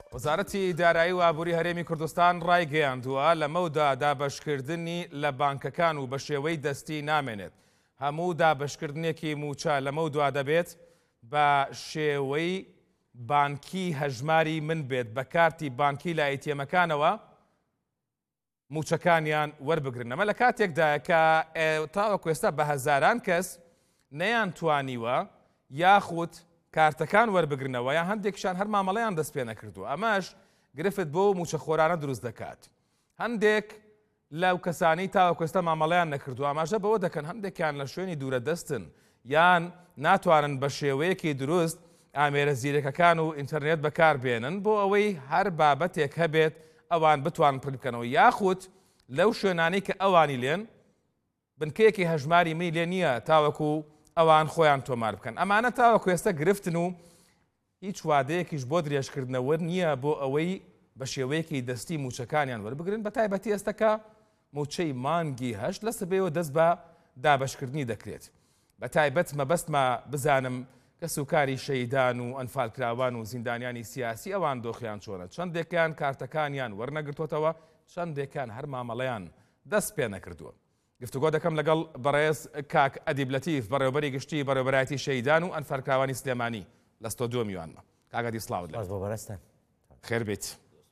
وەزارەتی دارایی و ئابووری هەرێمی کوردستان ڕایگەیاندووە لە مەودا دابەشکردنی لە بانکەکان و بە شێوەی دەستی نامێنێت. هەموو دابەشکردنێکی موچە لە مەودوا دەبێت بە شێوەی بانکی هەژماری من بێت بە کارتی بانکی لە ئەیتیەمەکانەوە موچەکانیان وەربگرن. ئەمە لە کاتێکدایە کە تاوەکو ئێستا بە هەزاران کەس نەیان توانیوە یاخود کارتەکان وەربگرنەوە یان هەندێکشان هەر مامەڵەیان دەست پێ نەکردو. ئەمەش گرفت بۆ موچەخۆرانە دروست دەکات. هەندێک لەو کەسانی تاوەکو ئێستا مامەڵەیان نەکردو ئاماژە بەوە دەکەن هەندێکیان لە شوێنی دوورە دەستن یان ناتوانن بە شێوەیەکی دروست ئامێرە زیرەکەکان و ئینتەرنێت بەکاربێنن بۆ ئەوەی هەر بابەتێک هەبێت ئەوان بتوانن پڕ بکەنەوە، یاخود لەو شوێنانەی کە ئەوانی لێن بنکەیەکی هەژماری منی لێ نییە تاوەکو ئەوان خۆیان تۆمار بکەن. ئەمانە تاوەکو ئێستا گرفتن و هیچ وادەیەکیش بۆ درێژکردنەوە نییە بۆ ئەوەی بە شێوەیەکی دەستی موچەکانیان وەربگرن، بە تایبەتی ئێستاکە موچەی مانگی هەشت لە سبەیەوە دەست بە دابەشکردنی دەکرێت. بە تایبەت مەبەستمە بزانم کە سوکاری شەیدان و ئەنفالکراوان و زیندانیانی سیاسی ئەوان دۆخیان چۆنە، چەندێکیان کارتەکانیان وەرنەگرتوتەوە، چەندێکیان هەر مامەڵەیان دەست پێ نەکردووە. گفتوگۆ دەکەم لەگەڵ بەڕێز کاک ئەدیب لەتیف بەڕێوەبەری گشتی بەڕێوەبەرایەتی شەیدان و ئەنفالکراوانی سلێمانی لە ستۆدیۆ میوانمە. کاک ئەدیب سڵاوت لێ. خێر بێت.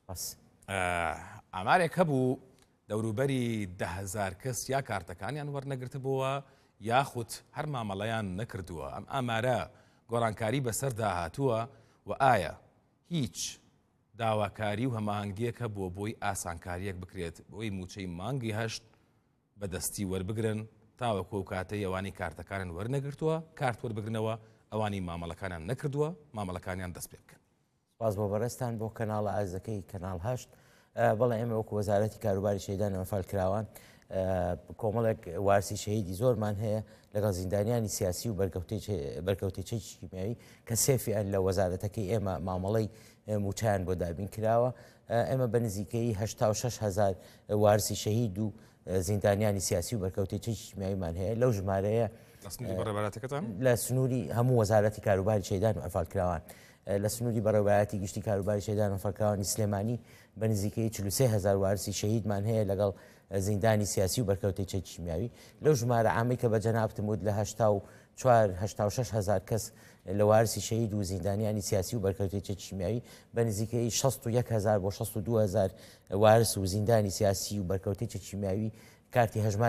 ئامارێک هەبوو دەوروبەری 10,000 کەس یا کارتەکانیان وەرنەگرتبووە یاخود هەر مامەڵەیان نەکردووە. ئەم ئامارە گۆڕانکاری بەسەردا هاتووە و ئایا هیچ داواکاری و هەماهەنگیەک هەبووە بۆی ئاسانکاریەک بکرێت بۆی موچەی مانگی هەشت بەدەستی وەربگرن تاوەکو و کاتەی ئەوانی کارتەکانیان وەرنەگرتووە کارت وەربگرنەوە ئەوانی مامەڵەکانیان نەکردووە مامەڵەکانیان دەست پێ بکەن. سپاس بۆ بەڕێستان بۆ کەناڵە ئازەکەی کەناڵ هەشت. بەڵێ ئێمە وەکو وەزارەتی کاروباری شەیدان و ئەنفالکراوان کۆمەڵێک وارسی شەهیدی زۆرمان هەیە لەگەڵ زیندانیانی سیاسی و بەرکەوتێکی کیمیاوی کە سێفیان لە وەزارەتەکەی ئێمە مامەڵەی موچیان بۆ دابین کراوە. ئێمە بە نزیکەی 86,000 وارسی شەهید و زیندانیانی سیاسی و بەرکەوتێکی کیمیاویمان هەیە. لەو ژمارەیە لە سنووری هەموو وەزارەتی کاروباری شەیدان و ئەنفالکراوان لە سنووری بەڕێوەبەرایەتی گشتی کاروباری شەیدان و ئەنفالکراوانی سلێمانی بە نزیکەی 43,000 وارسی شەهیدمان هەیە لەگەڵ زیندانی سیاسی و بەرکەوتێکی کیمیاوی. لەو ژمارە عامی کە بە جەنابتم وت لە 84,000 کەس لە وارسی شەهید و زیندانیانی سیاسی و بەرکەوتێکی کیمیاوی بە نزیکەی 61,000 بۆ 62,000 وارس و زیندانی سیاسی و بەرکەوتێکی کیمیاوی کارتی هەژماری